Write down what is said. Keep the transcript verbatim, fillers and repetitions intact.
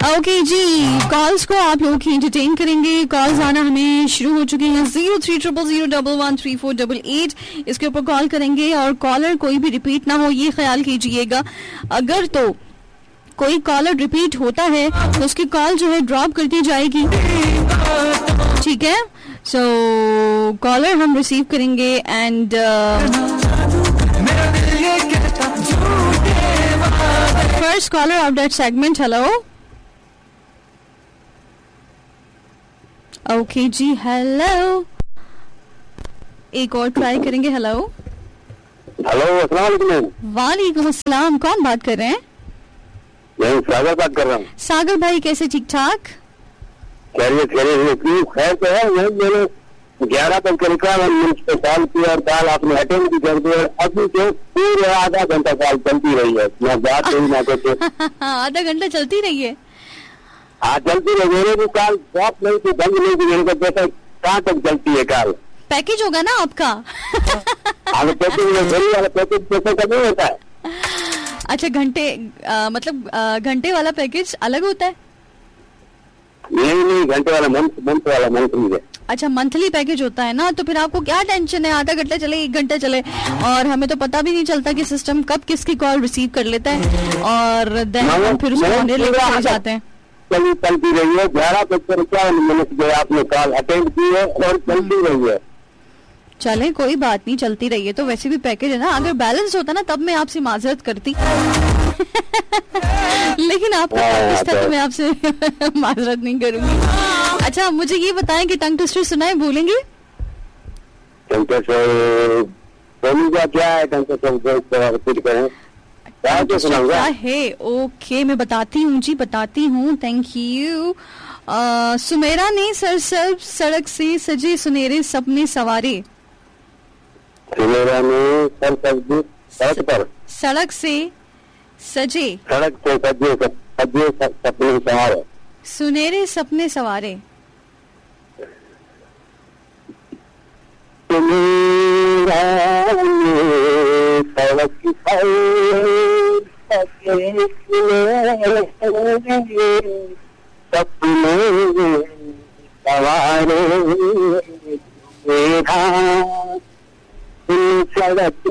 Okay जी, calls को आप लोग ही एंटरटेन करेंगे. कॉल्स आना हमें शुरू हो चुके हैं. Zero three triple zero double one three four double eight इसके ऊपर कॉल करेंगे. और कॉलर कोई भी रिपीट ना हो ये ख्याल कीजिएगा. अगर तो कोई कॉलर रिपीट होता है तो उसकी कॉल जो है ड्रॉप कर दी जाएगी. ठीक है, सो कॉलर हम रिसीव करेंगे. And first caller of that segment. Hello. Okay ji, hello. एक और ट्राई करेंगे. हेलो. हेलो, अस्सलाम वालेकुम. वालेकुम अस्सलाम. कौन बात कर रहे हैं? मैं सागर बात कर रहा हूँ. सागर भाई, कैसे? ठीक ठाक. खैरियत खैरियत खैर तो है. मैंने ग्यारह तक तरीका पे कॉल किया और कॉल आपने अटेंड भी कर दिया. अभी तो पूरे आधा घंटा कॉल चलती रही है. मैं बात नहीं ना करते. आधा घंटा चलती रही है. हाँ, चलती रही. मेरे भी कॉल ड्रॉप नहीं थी, बंद नहीं थी. मेरे को पैसा कहाँ तक चलती है कॉल? पैकेज होगा ना आपका? हाँ, पैकेज मेरी वाला पैकेज पैसे का नहीं होता है. अच्छा, घंटे आ, मतलब आ, घंटे वाला पैकेज अलग होता है? नहीं नहीं, घंटे वाला मंथ मंथ वाला मंथली है. अच्छा, मंथली पैकेज होता है ना. तो फिर आपको क्या टेंशन है? आधा घंटा चले, एक घंटा चले, और हमें तो पता भी नहीं चलता कि सिस्टम कब किसकी कॉल रिसीव कर लेता है और देन हम फिर उसको ऑन एयर लेकर चले जाते हैं. चली चलती रही है. ग्यारह बजकर इक्यावन मिनट जो आपने कॉल अटेंड की है और चलती रही है. चले, कोई बात नहीं, चलती रही है. तो वैसे भी पैकेज है ना. अगर बैलेंस होता ना तब मैं आपसे माजरत करती. लेकिन आपका पैकेज था तो मैं आपसे माजरत नहीं करूंगी. अच्छा, मुझे ये बताएं कि टंग ट्विस्टर सुनाए, भूलेंगे? टंग ट्विस्टर क्या है? टंग ट्विस्टर क्या है? ओके, मैं बताती हूँ जी, बताती हूँ. Thank you. सुमेरा ने सरसब सड़क से सजे सुनहरे सपने सवारे. सुमेरा ने सरसब सड़क पर सड़क से सजे सड़क से सजे सजे सपने सवारे. सुनहरे सपने सवारे. सड़क सपने सवारे. सड़क